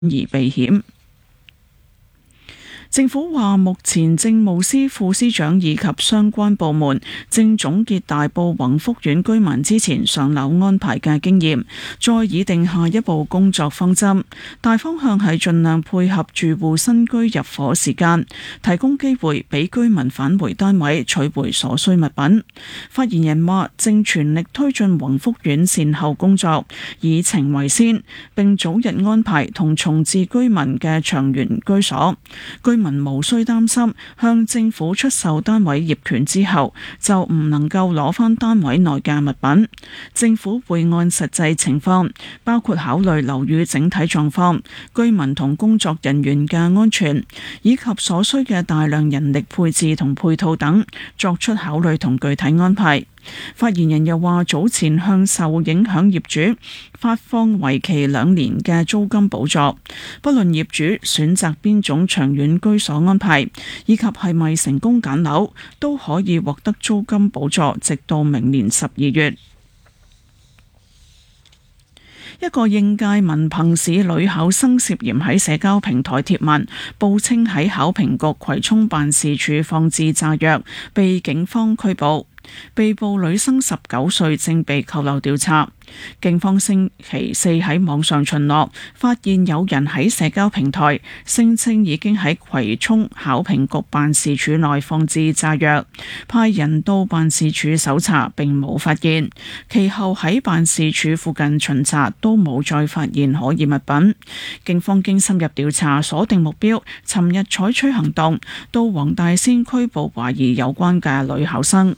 而避險。政府話，目前政務司副司長以及相關部門正總結大埔宏福苑居民之前上樓安排嘅經驗，再擬定下一步工作方針。大方向係盡量配合住戶新居入伙時間，提供機會俾居民返回單位取回所需物品。發言人話，正全力推進宏福苑善後工作，以情為先，並早日安排同重置居民嘅長遠居所。居民無需擔心向政府出售單位業權之後就唔能夠攞返單位內嘅物品。政府會按實際情況，包括考慮樓宇整體狀況、居民同工作人員嘅安全，以及所需嘅大量人力配置同配套等，作出考慮同具體安排。發言人又話，早前向受影響業主發放為期2年嘅租金補助，不論業主選擇邊種長遠居所安排，以及係咪成功揀樓，都可以獲得租金補助，直到明年12月。一個應屆文憑試女考生涉嫌喺社交平台貼文，報稱喺考評局葵涌辦事處放置炸藥，被警方拘捕。被捕女生19歲，正被扣留調查。警方星期四喺網上巡邏，發現有人喺社交平台聲稱已經喺葵涌考評局辦事處內放置炸藥，派人到辦事處搜查，並冇發現。其後喺辦事處附近巡查，都冇再發現可疑物品。警方經深入調查，鎖定目標，尋日採取行動，到黃大仙拘捕懷疑有關嘅女考生。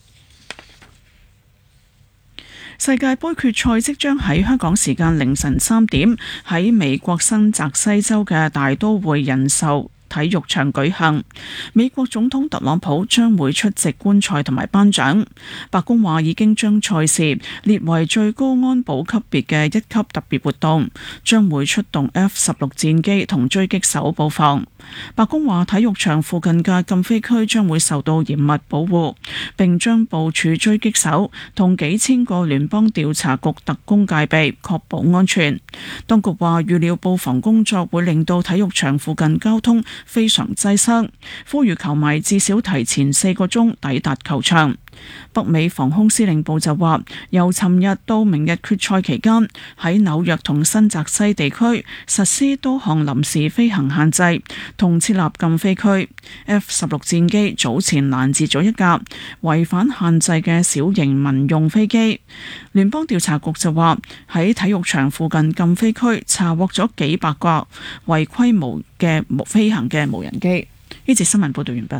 世界盃決賽即將喺香港時間凌晨3點喺美國新澤西州嘅大都會人壽體育場舉行，美國總統特朗普將會出席觀賽同埋頒獎。白宮話已經將賽事列為最高安保級別嘅1級特別活動，將會出動 F-16戰機同狙擊手布防。白宮話體育場附近嘅禁飛區將會受到嚴密保護，並將部署狙擊手同幾千個聯邦調查局特工戒備，確保安全。當局話預料布防工作會令到體育場附近交通非常擠塞，呼籲球迷至少提前4個鐘抵達球場。北美防空司令部就話，由尋日到明日決賽期間，喺紐約同新澤西地區實施多項臨時飛行限制，同設立禁飛區。F-16戰機早前攔截咗一架違反限制嘅小型民用飛機。聯邦調查局就話，喺體育場附近禁飛區查獲咗幾百架違規嘅飛行嘅無人機。呢節新聞報道完畢。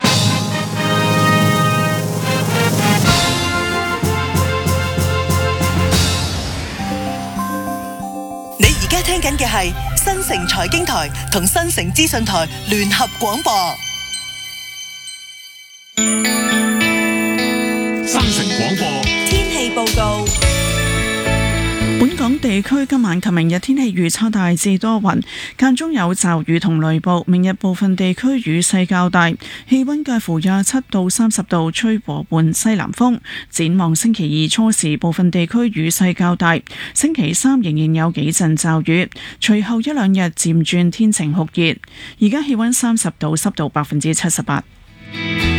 你而家聽緊嘅係新城財經台同新城資訊台聯合廣播。 新城廣播天氣報告。 本港地區今晚及明日天氣預測大致多雲，間中有驟雨同雷暴。明日部分地區雨勢較大，氣溫介乎27到30度，吹和緩西南風。展望星期二初時，部分地區雨勢較大。星期三仍然有幾陣驟雨，隨後一兩日漸轉天晴酷熱。而家氣溫30度，濕度78%。